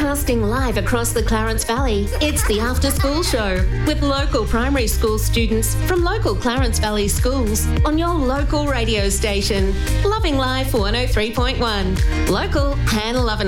Broadcasting live across the Clarence Valley, it's the After School Show with local primary school students from local Clarence Valley schools on your local radio station. Loving Life 103.1. Local and loving